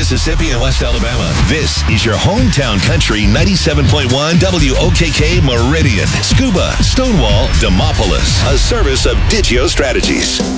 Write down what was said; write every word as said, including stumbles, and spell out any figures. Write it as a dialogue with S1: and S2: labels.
S1: Mississippi, and West Alabama. This is your hometown country ninety-seven point one W O K K Meridian, Scuba, Stonewall, Demopolis. A service of Digio Strategies.